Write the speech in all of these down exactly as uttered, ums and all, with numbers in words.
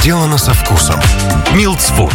Сделано со вкусом. Милдсфуд.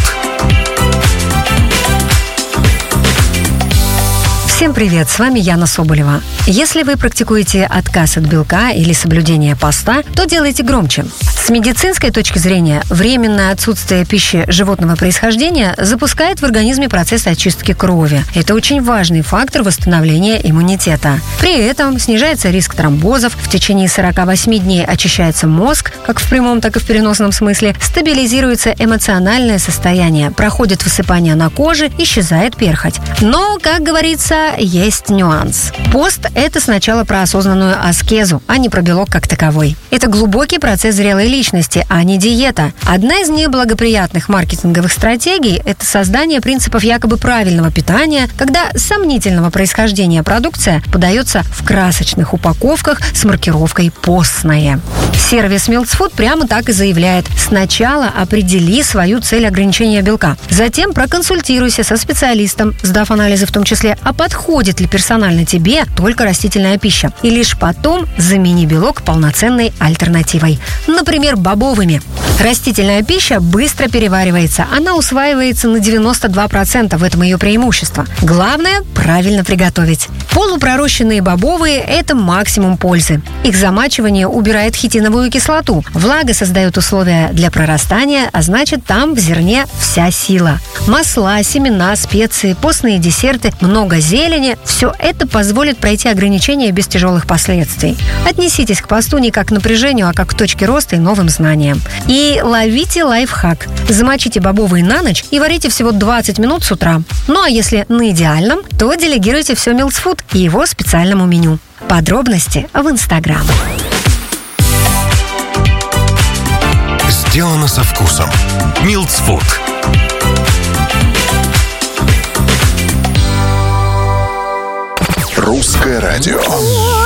Всем привет, с вами Яна Соболева. Если вы практикуете отказ от белка или соблюдение поста, то делайте громче. С медицинской точки зрения, временное отсутствие пищи животного происхождения запускает в организме процесс очистки крови. Это очень важный фактор восстановления иммунитета. При этом снижается риск тромбозов, в течение сорок восемь дней очищается мозг, как в прямом, так и в переносном смысле, стабилизируется эмоциональное состояние, проходит высыпание на коже, исчезает перхоть. Но, как говорится, есть нюанс. Пост – это сначала про осознанную аскезу, а не про белок как таковой. Это глубокий процесс зрелой личности, а не диета. Одна из неблагоприятных маркетинговых стратегий – это создание принципов якобы правильного питания, когда сомнительного происхождения продукция подается в красочных упаковках с маркировкой «постное». Сервис Милдсфуд прямо так и заявляет: сначала определи свою цель ограничения белка, затем проконсультируйся со специалистом, сдав анализы в том числе, а подходит ли персонально тебе только растительная пища, и лишь потом замени белок полноценной альтернативой, например, бобовыми. Растительная пища быстро переваривается, она усваивается на девяносто два процента, в этом ее преимущество. Главное – правильно приготовить. Полупророщенные бобовые – это максимум пользы. Их замачивание убирает хитиновую кислоту. Влага создает условия для прорастания, а значит, там в зерне вся сила. Масла, семена, специи, постные десерты, много зелени – все это позволит пройти ограничения без тяжелых последствий. Отнеситесь к посту не как к напряжению, а как к точке роста и новым знаниям. И ловите лайфхак. Замочите бобовые на ночь и варите всего двадцать минут с утра. Ну а если на идеальном, то делегируйте все Милдсфуд и его специальному меню. Подробности в Инстаграм. Сделано со вкусом. Милдсфуд. Русское радио.